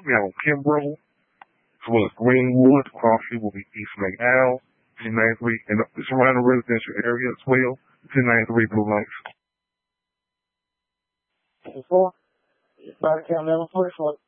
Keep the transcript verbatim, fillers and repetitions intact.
We have on Kimbrough, as well as Greenwood. Across here will be East McAllen, ten ninety-three, and the surrounding residential area as well, ten ninety-three Blue Lights. Four, body count level forty-four.